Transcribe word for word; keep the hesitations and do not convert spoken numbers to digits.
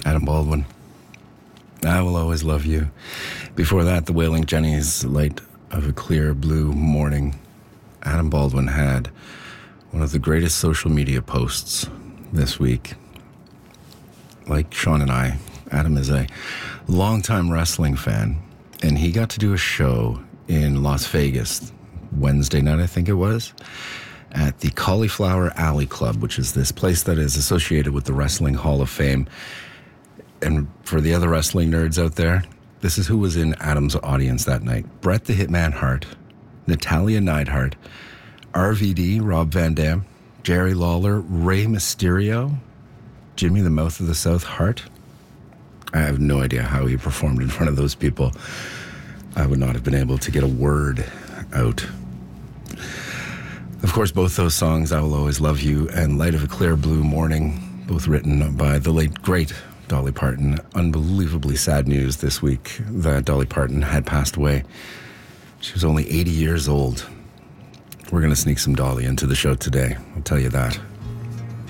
Adam Baldwin, I Will Always Love You. Before that, the Wailing Jennies, Light of a Clear Blue Morning. Adam Baldwin had one of the greatest social media posts this week. Like Sean and I, Adam is a longtime wrestling fan, and he got to do a show in Las Vegas Wednesday night, I think it was, at the Cauliflower Alley Club, which is this place that is associated with the Wrestling Hall of Fame. And for the other wrestling nerds out there, this is who was in Adam's audience that night. Bret the Hitman Hart, Natalia Neidhart, R V D, Rob Van Dam, Jerry Lawler, Rey Mysterio, Jimmy the Mouth of the South Hart. I have no idea how he performed in front of those people. I would not have been able to get a word out. Of course, both those songs, I Will Always Love You and Light of a Clear Blue Morning, both written by the late, great Dolly Parton. Unbelievably sad news this week that Dolly Parton had passed away. She was only eighty years old. We're going to sneak some Dolly into the show today, I'll tell you that.